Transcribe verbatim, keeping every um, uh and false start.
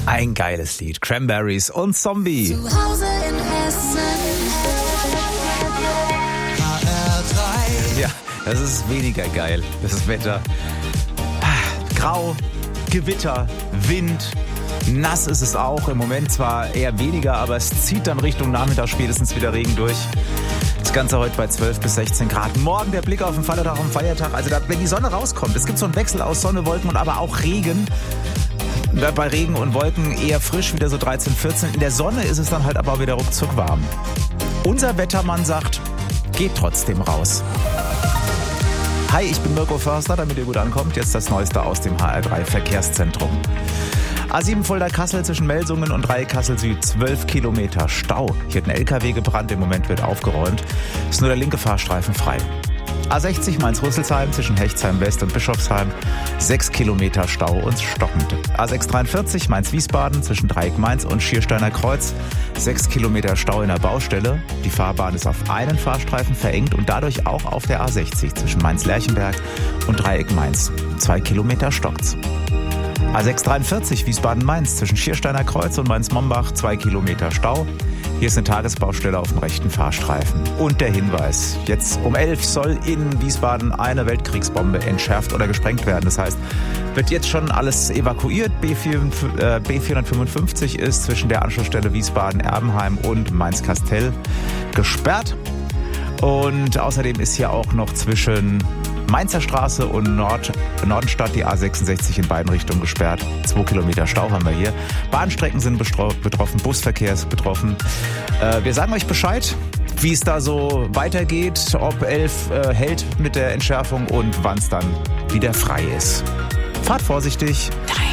Ein geiles Lied. Cranberries und Zombie. Zu Hause in Hessen. H R drei. Ja, das ist weniger geil, das Wetter. Grau, Gewitter, Wind, nass ist es auch. Im Moment zwar eher weniger, aber es zieht dann Richtung Nachmittag spätestens wieder Regen durch. Das Ganze heute bei zwölf bis sechzehn Grad. Morgen der Blick auf den Vatertag am Feiertag. Also da, wenn die Sonne rauskommt, es gibt so einen Wechsel aus Sonne, Wolken und aber auch Regen. Bei Regen und Wolken eher frisch, wieder so dreizehn, vierzehn. In der Sonne ist es dann halt aber wieder ruckzuck warm. Unser Wettermann sagt, geht trotzdem raus. Hi, ich bin Mirko Förster, damit ihr gut ankommt. Jetzt das Neueste aus dem H R drei Verkehrszentrum. A sieben Fulda-Kassel zwischen Melsungen und Dreieck-Kassel Süd, zwölf Kilometer Stau. Hier hat ein L K W gebrannt, im Moment wird aufgeräumt. Ist nur der linke Fahrstreifen frei. A sechzig Mainz-Rüsselsheim zwischen Hechtsheim West und Bischofsheim, sechs Kilometer Stau und stockend. A sechs dreiundvierzig Mainz-Wiesbaden zwischen Dreieck-Mainz und Schiersteiner Kreuz, sechs Kilometer Stau in der Baustelle. Die Fahrbahn ist auf einen Fahrstreifen verengt und dadurch auch auf der A sechzig zwischen Mainz-Lerchenberg und Dreieck-Mainz. zwei Kilometer stockt's. A sechs dreiundvierzig Wiesbaden-Mainz zwischen Schiersteiner Kreuz und Mainz-Mombach, zwei Kilometer Stau. Hier ist eine Tagesbaustelle auf dem rechten Fahrstreifen. Und der Hinweis, jetzt um elf soll in Wiesbaden eine Weltkriegsbombe entschärft oder gesprengt werden. Das heißt, wird jetzt schon alles evakuiert. B vierhundertfünfundfünfzig ist zwischen der Anschlussstelle Wiesbaden-Erbenheim und Mainz-Kastell gesperrt. Und außerdem ist hier auch noch zwischen Mainzer Straße und Nord, Nordenstadt die A sechsundsechzig in beiden Richtungen gesperrt. Zwei Kilometer Stau haben wir hier. Bahnstrecken sind betroffen, Busverkehr ist betroffen. Äh, wir sagen euch Bescheid, wie es da so weitergeht, ob elf äh, hält mit der Entschärfung und wann es dann wieder frei ist. Fahrt vorsichtig.